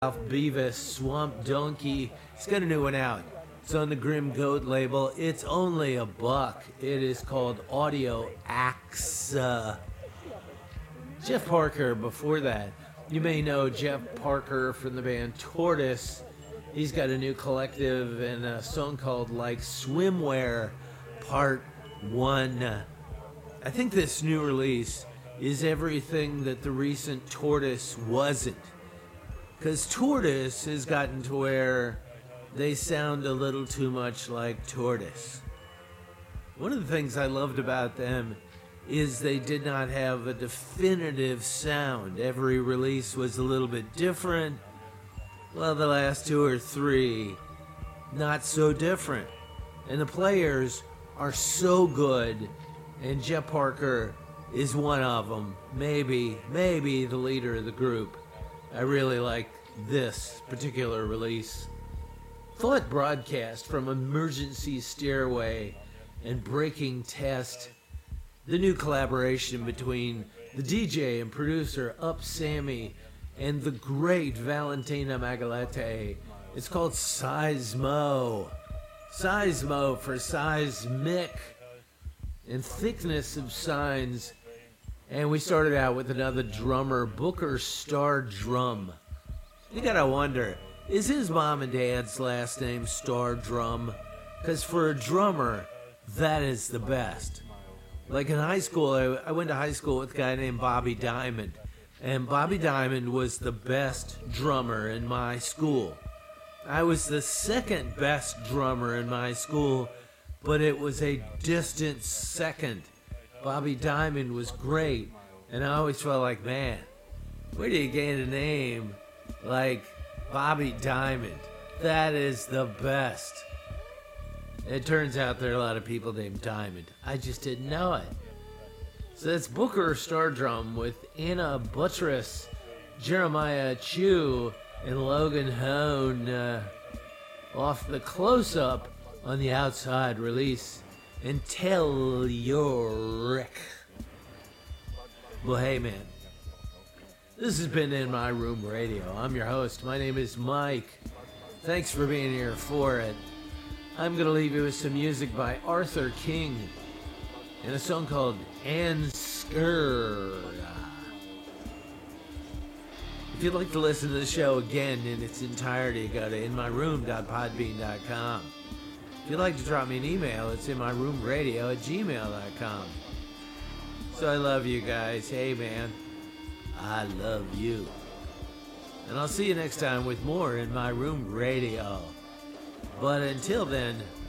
Ralph Beavis, Swamp Donkey. He's got a new one out. It's on the Grim Goat label. It's only $1. It is called Audio Axe. Jeff Parker, before that. You may know Jeff Parker from the band Tortoise. He's got a new collective and a song called Like Swimwear Part 1. I think this new release is everything that the recent Tortoise wasn't. Because Tortoise has gotten to where they sound a little too much like Tortoise. One of the things I loved about them is they did not have a definitive sound. Every release was a little bit different. Well, the last 2 or 3, not so different. And the players are so good, and Jeff Parker is one of them. Maybe the leader of the group. I really like this particular release. Thought broadcast from Emergency Stairway and Breaking Test. The new collaboration between the DJ and producer Up Sammy and the great Valentina Magalete. It's called Seismo. Seismo for seismic and thickness of signs. And we started out with another drummer, Booker Star Drum. You gotta wonder, is his mom and dad's last name Star Drum? Because for a drummer, that is the best. Like in high school, I went to high school with a guy named Bobby Diamond. And Bobby Diamond was the best drummer in my school. I was the second best drummer in my school, but it was a distant second. Bobby Diamond was great, and I always felt like, man, where do you gain a name like Bobby Diamond? That is the best. It turns out there are a lot of people named Diamond. I just didn't know it. So that's Booker Star Drum with Anna Buttress, Jeremiah Chu, and Logan Hone off the close-up on the Outside release. And Telluric. Well, hey, man. This has been In My Room Radio. I'm your host. My name is Mike. Thanks for being here for it. I'm going to leave you with some music by Arthur King and a song called Anskur. If you'd like to listen to the show again in its entirety, go to inmyroom.podbean.com. If you'd like to drop me an email, it's inmyroomradio@gmail.com. So I love you guys. Hey, man, I love you. And I'll see you next time with more In My Room Radio. But until then,